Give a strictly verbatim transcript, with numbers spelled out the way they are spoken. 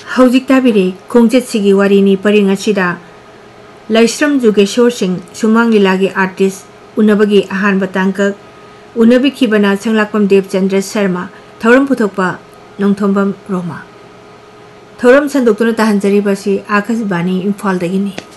हौजिक ताबिरे खोंजेत सिगी वारीनी purring असिदा Laishram Jugeshwar Singh Sumang लीलागी artist उनबगी अहानबा तांकक उनबिखिबना संलाकपम Devchandra Sharma थौरम पुथोकपा नोंथोंबम Roma थौरम संदोक्तुना ताहंजरीबासी Akashvani इम्फालदगिनी।